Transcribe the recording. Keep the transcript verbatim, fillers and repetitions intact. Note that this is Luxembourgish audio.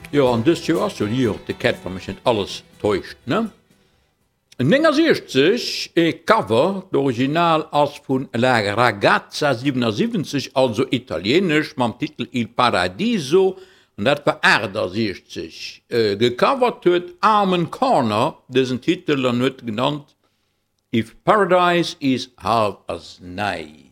Ja, an dës Jo ass Dir de Cat vermech net alles täuscht, ne? Enger sechzig e Cover d'Original ass vun La Ragazza siebenundsiebzig, also italienisch, mam Titel Il Paradiso, und dat war Äder sechzig. Äh, gecovert huet Armen Corner, dessen Titel er net genannt If Paradise is half as nice.